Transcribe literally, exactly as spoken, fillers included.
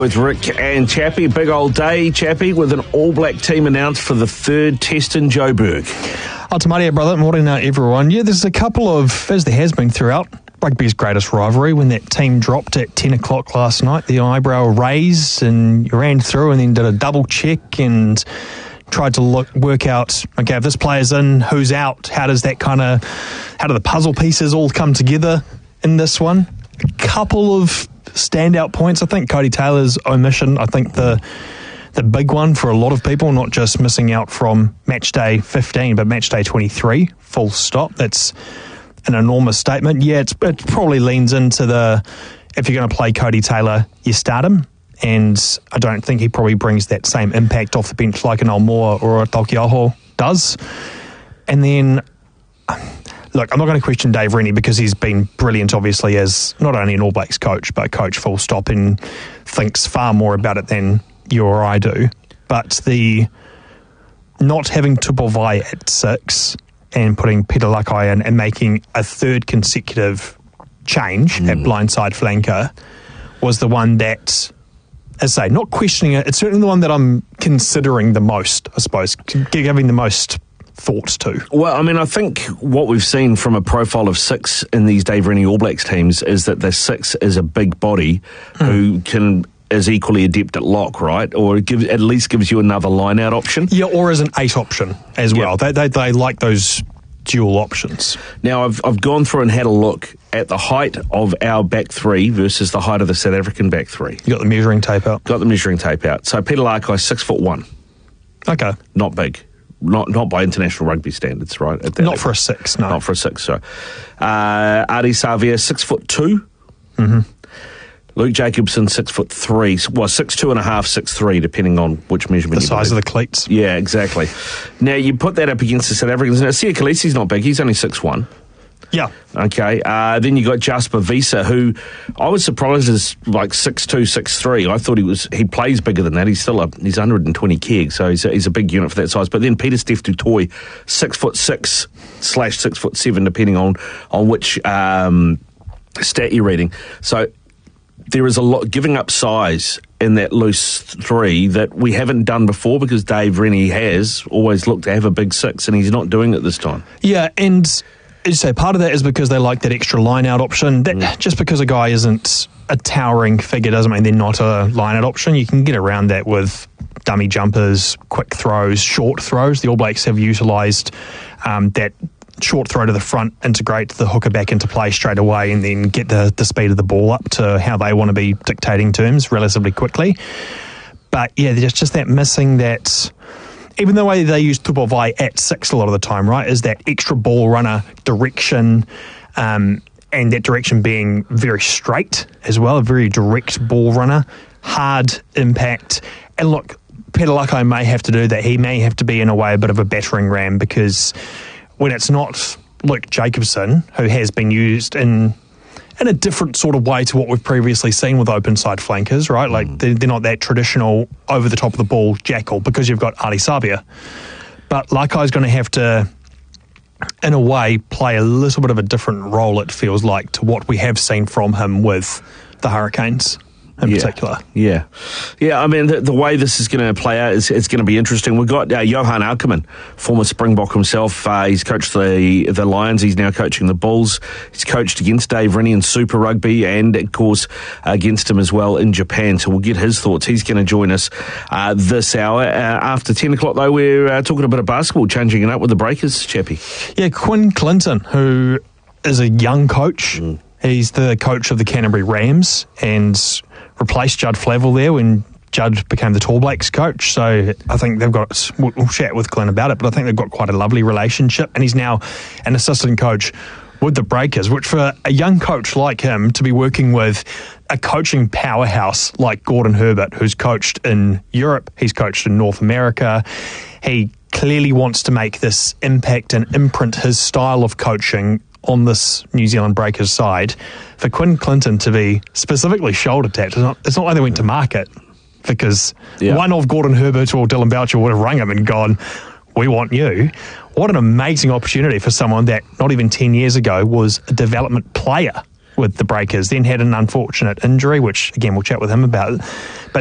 With Rick and Chappie, big old day, Chappie, with an all-black team announced for the third test in Joburg. Oh, Tamaria, brother. Morning, uh, everyone. Yeah, there's a couple of, as there has been throughout, rugby's greatest rivalry. When that team dropped at ten o'clock last night, the eyebrow raised and you ran through and then did a double check and tried to look, work out, okay, if this player's in, who's out? How does that kind of, how do the puzzle pieces all come together in this one? A couple of standout points. I think Cody Taylor's omission, I think the the big one for a lot of people, not just missing out from match day fifteen, but match day twenty-three, full stop. That's an enormous statement. Yeah, it's, it probably leans into the, if you're going to play Cody Taylor, you start him. And I don't think he probably brings that same impact off the bench like an Almoa or a Taukei'aho does. And then, look, I'm not going to question Dave Rennie because he's been brilliant, obviously, as not only an All Blacks coach, but a coach full stop, and thinks far more about it than you or I do. But the not having Tupavai at six and putting Peter Lakai in and making a third consecutive change mm. at blindside flanker was the one that, as I say, not questioning it, it's certainly the one that I'm considering the most, I suppose, giving the most thoughts to. Well, I mean, I think what we've seen from a profile of six in these Dave Rennie All Blacks teams is that the six is a big body mm. who can is equally adept at lock, right? Or it gives, at least gives you another line-out option. Yeah, or as an eight option as well. Yep. They, they they like those dual options. Now, I've I've gone through and had a look at the height of our back three versus the height of the South African back three. You got the measuring tape out? Got the measuring tape out. So Peter Lakai, six foot one. Okay. Not big. Not not by international rugby standards, right? At that not level. for a six, no. Not for a six, so. Uh, Ardie Savea, six foot two. Mm-hmm. Luke Jacobson, six foot three. Well, six two and a half, six three, depending on which measurement. The you size believe. of the cleats. Yeah, exactly. Now you put that up against the South Africans. Now Sia Khaleesi's not big; he's only six one. Yeah. Okay. Uh, then you got Jasper Wiese, who I was surprised is like six two, six three. I thought he was he plays bigger than that. He's still a he's one hundred twenty keg, so he's a, he's a big unit for that size. But then Peter Steph du Toit, six foot six slash six foot seven, depending on on which um, stat you're reading. So there is a lot giving up size in that loose three that we haven't done before because Dave Rennie has always looked to have a big six, and he's not doing it this time. Yeah, and as you say, part of that is because they like that extra line-out option. That, mm. Just because a guy isn't a towering figure doesn't mean they're not a line-out option. You can get around that with dummy jumpers, quick throws, short throws. The All Blacks have utilised um, that short throw to the front, integrate the hooker back into play straight away, and then get the, the speed of the ball up to how they want to be dictating terms relatively quickly. But yeah, there's just that missing that, even the way they use Tupavai at six a lot of the time, right, is that extra ball runner direction, um, and that direction being very straight as well, a very direct ball runner, hard impact. And look, Peter Lakai may have to do that. He may have to be, in a way, a bit of a battering ram, because when it's not Luke Jacobson, who has been used in in a different sort of way to what we've previously seen with open side flankers, right? Like, mm. they're, they're not that traditional over the top of the ball jackal, because you've got Ardie Savea. But Lakai's going to have to, in a way, play a little bit of a different role, it feels like, to what we have seen from him with the Hurricanes in yeah. particular. Yeah. Yeah, I mean, the, the way this is going to play out is it's going to be interesting. We've got uh, Johan Ackerman, former Springbok himself. Uh, he's coached the the Lions. He's now coaching the Bulls. He's coached against Dave Rennie in Super Rugby, and, of course, against him as well in Japan. So we'll get his thoughts. He's going to join us uh, this hour. Uh, after ten o'clock, though, we're uh, talking a bit of basketball, changing it up with the Breakers, Chappie. Yeah, Quinn Clinton, who is a young coach. Mm. He's the coach of the Canterbury Rams and replaced Judd Flavel there when Judd became the Tall Blacks coach. So I think they've got, we'll, we'll chat with Glenn about it, but I think they've got quite a lovely relationship. And he's now an assistant coach with the Breakers, which for a young coach like him to be working with a coaching powerhouse like Gordon Herbert, who's coached in Europe, he's coached in North America. He clearly wants to make this impact and imprint his style of coaching on this New Zealand Breakers side. For Quinn Clinton to be specifically shoulder tapped, it's not, it's not like they went to market, because yeah. one of Gordon Herbert or Dylan Boucher would have rung him and gone, we want you. What an amazing opportunity for someone that not even ten years ago was a development player with the Breakers, then had an unfortunate injury, which, again, we'll chat with him about. But